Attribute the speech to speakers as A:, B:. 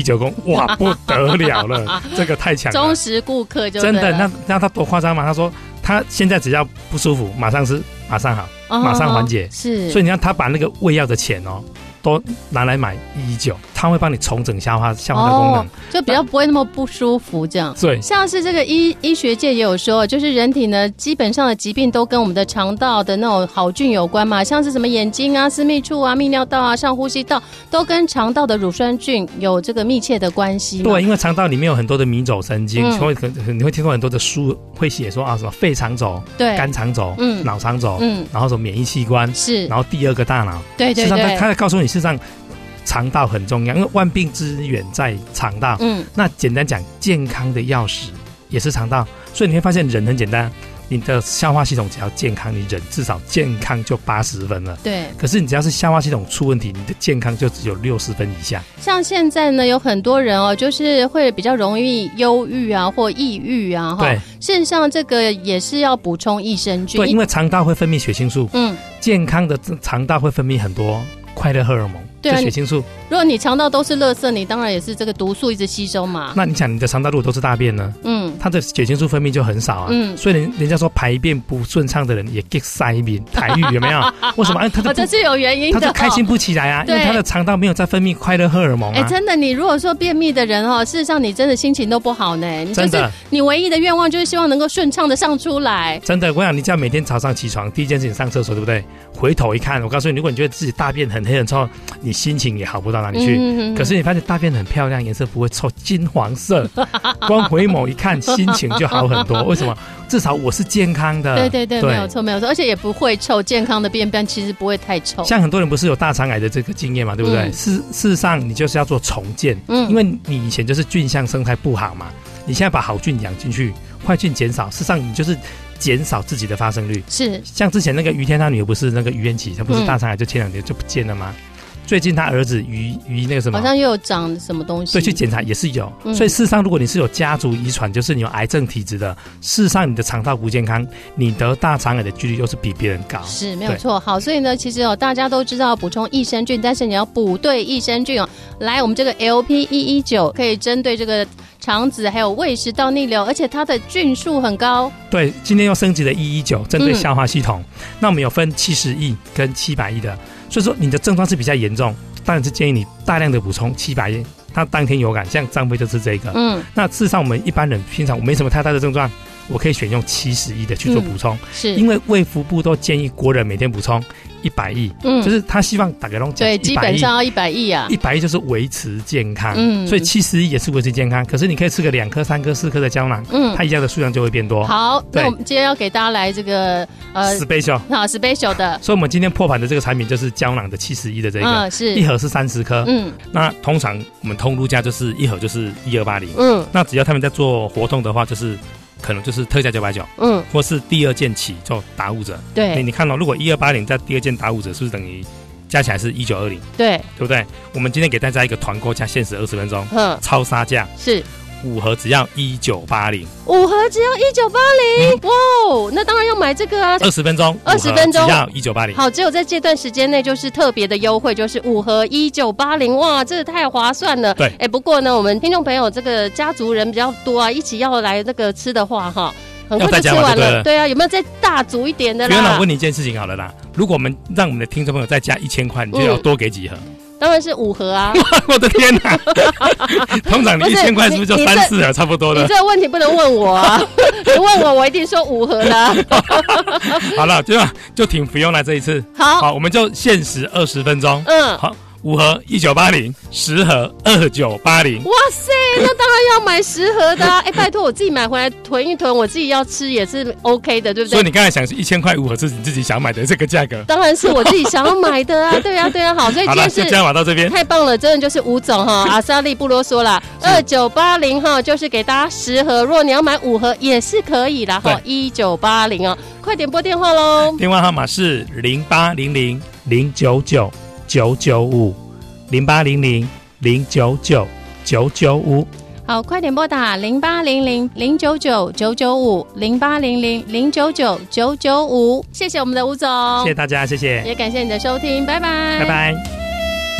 A: 酒工，哇，不得了了，这个太强了，
B: 忠实顾客就对了。
A: 真的，那他多夸张嘛？他说他现在只要不舒服，马上好，马上缓解。
B: 是，
A: 所以你看他把那个胃药的钱都拿来买119，他会帮你重整消化的功能，
B: 就比较不会那么不舒服这样。
A: 对，
B: 像是这个医学界也有说，就是人体呢基本上的疾病都跟我们的肠道的那种好菌有关嘛，像是什么眼睛啊、私密处啊、泌尿道啊、上呼吸道，都跟肠道的乳酸菌有这个密切的关系。
A: 对，因为肠道里面有很多的迷走神经，你会听过很多的书会写说什么肺肠轴、
B: 对，
A: 肝肠轴、脑肠轴，然后什么免疫器官
B: 是，
A: 然后第二个大脑，
B: 对，
A: 实际上他在告诉你，事实上肠道很重要，因为万病之源在肠道。那简单讲，健康的钥匙也是肠道，所以你会发现人很简单，你的消化系统只要健康，你人至少健康就80分了。
B: 对。
A: 可是你只要是消化系统出问题，你的健康就只有60分以下。
B: 像现在呢，有很多人就是会比较容易忧郁啊，或抑郁啊。
A: 对。
B: 事实上，这个也是要补充益生菌。
A: 对，因为肠道会分泌血清素。健康的肠道会分泌很多快乐荷尔蒙。对，血清素。
B: 如果你肠道都是垃圾，你当然也是这个毒素一直吸收嘛。
A: 那你想，你的肠道如果都是大便呢？它的血清素分泌就很少啊。所以人家说排便不顺畅的人也 get 塞便，台语有没有？为什么？
B: 这是有原因的。
A: 他就开心不起来啊，因为他的肠道没有在分泌快乐荷尔蒙啊。
B: 真的，你如果说便秘的人事实上你真的心情都不好呢。你就是你唯一的愿望就是希望能够顺畅的上出来。
A: 真的，我想你只要每天早上起床第一件事情上厕所，对不对？回头一看，我告诉你，如果你觉得自己大便很黑很臭，你心情也好不到哪里去。可是你发现大便很漂亮，颜色不会臭，金黄色，光回眸一看，心情就好很多。为什么？至少我是健康的。
B: 对，没有错，而且也不会臭，健康的便便其实不会太臭。
A: 像很多人不是有大肠癌的这个经验嘛，对不对？事实上，你就是要做重建，因为你以前就是菌相生态不好嘛，你现在把好菌养进去，坏菌减少，事实上你就是减少自己的发生率。是，像之前那个于天他女儿不是那个于元起，她不是大肠癌就前2年就不见了吗？最近他儿子于那个什么，好
B: 像又有长什么东西，
A: 对，去检查也是有。所以事实上，如果你是有家族遗传，就是你有癌症体质的，事实上你的肠道不健康，你得大肠癌的几率又是比别人高。
B: 是没有错。好，所以呢，其实大家都知道补充益生菌，但是你要补对益生菌来，我们这个 LP119 可以针对这个肠子还有胃食道逆流，而且它的菌数很高。对，今天又升级了119，针对消化系统。那我们有分70亿跟700亿的。所以说你的症状是比较严重，当然是建议你大量的补充700亿，他当天有感，像张飞就是这个。那事实上我们一般人平常我没什么太大的症状，我可以选用70亿的去做补充，是因为卫福部都建议国人每天补充100亿，就是他希望大家都讲100亿，对，基本上要100亿啊，100亿就是维持健康，所以70亿也是维持健康。可是你可以吃个2颗、3颗、4颗的胶囊，它一样的数量就会变多。好，那我们今天要给大家来这个special， 好 special 的，所以我们今天破盘的这个产品就是胶囊的70亿的这个，是一盒是30颗，那通常我们通路价就是一盒就是1280，那只要他们在做活动的话，就是可能就是特价990，或是第2件起就打5折。对，你看如果1280在第2件打5折，是不是等于加起来是1920？对，对不对？我们今天给大家一个团购价，限时20分钟，超杀价是5盒只要1980，5盒只要1980，哇哦，那当然要买这个啊！20分钟，20分钟只要1980。好，只有在这段时间内就是特别的优惠，就是5盒1980，哇，这太划算了。对，不过呢，我们听众朋友这个家族人比较多啊，一起要来那个吃的话，哈。很快就吃完了，对啊，有没有再大煮一点的啦？原来我问你一件事情好了啦，如果我们让我们的听众朋友再加1000块，你就要多给几盒？当然是5盒啊！我的天哪！通常你1000块是不是就3、4盒差不多了？你这个问题不能问我啊！你问我，我一定说5盒啦。好了，就挺服用了这一次。好，我们就限时20分钟。好。5盒1980，10盒2980。哇塞，那当然要买10盒的啊！拜托我自己买回来囤一囤，我自己要吃也是 OK 的，对不对？所以你刚才想是1000块5盒是你自己想买的这个价格？当然是我自己想要买的啊！对啊，对啊，好，所以今天是就这样玩到这边，太棒了，真的就是吴总哈，阿莎莉不啰嗦啦，2980哈，就是给大家10盒，如果你要买5盒也是可以啦哈，1980哦，快点拨电话喽！电话号码是0800-099-995，0800-099-995。好，快点拨打0800-099-995，0800-099-995。谢谢我们的吴总，谢谢大家，谢谢，也感谢你的收听，拜拜，拜拜。